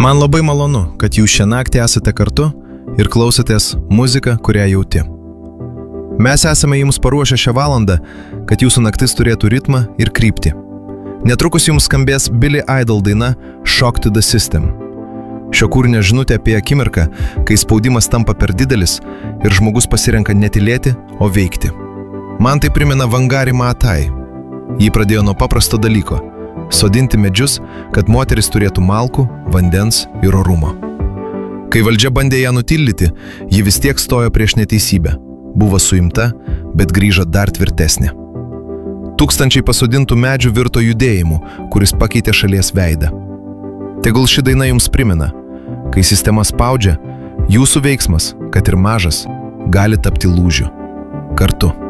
Man labai malonu, kad jūs šią naktį esate kartu ir klausotės muziką, kurią jauti. Mes esame jums paruošę šią valandą, kad jūsų naktis turėtų ritmą ir kryptį. Netrukus jums skambės Billy Idol daina Shock to the System. Šio kūrinio žinutė apie akimirką, kai spaudimas tampa per didelis ir žmogus pasirenka netylėti, o veikti. Man tai primena Wangari Maatai. Ji pradėjo nuo paprasto dalyko – sodinti medžius, kad moteris turėtų malkų, vandens ir orumo. Kai valdžia bandė ją nutildyti, ji vis tiek stojo prieš neteisybę. Buvo suimta, bet grįžo dar tvirtesnė. Tūkstančiai pasodintų medžių virto judėjimu, kuris pakeitė šalies veidą. Tegul ši daina jums primena, kai sistema spaudžia, jūsų veiksmas, kad ir mažas, gali tapti lūžiu. Kartu.